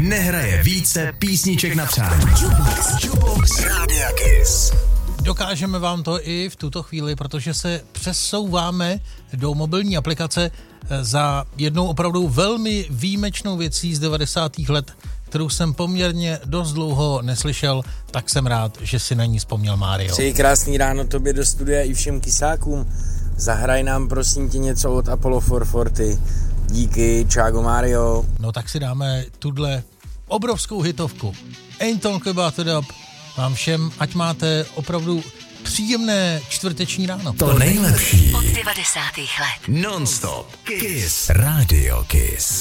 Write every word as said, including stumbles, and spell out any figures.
nehraje více písniček na přání. Jukebox, Jukebox Rádia Kiss. Dokážeme vám to i v tuto chvíli, protože se přesouváme do mobilní aplikace za jednou opravdu velmi výjimečnou věcí z devadesátých let, kterou jsem poměrně dost dlouho neslyšel, tak jsem rád, že si na ní vzpomněl Mário. Přeji krásný ráno tobě do studia i všem kysákům. Zahraj nám prosím tě něco od Apollo čtyři čtyřicet. Díky, čágo Mário. No tak si dáme tudle obrovskou hitovku. Ain't Talk About It Up. Vám všem, ať máte opravdu příjemné čtvrteční ráno. To nejlepší od devadesátých let. non-stop Kiss Radio Kiss.